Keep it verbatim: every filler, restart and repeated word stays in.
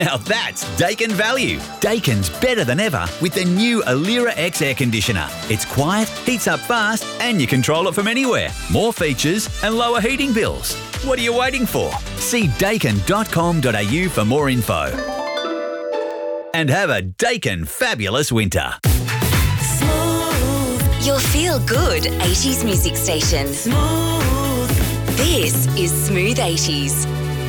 Now that's Daikin value. Daikin's better than ever with the new Alira X air conditioner. It's quiet, heats up fast, and you control it from anywhere. More features and lower heating bills. What are you waiting for? See daikin dot com dot a u for more info. And have a Daikin fabulous winter. Smooth. Your feel-good eighties music station. Smooth. This is Smooth eighties.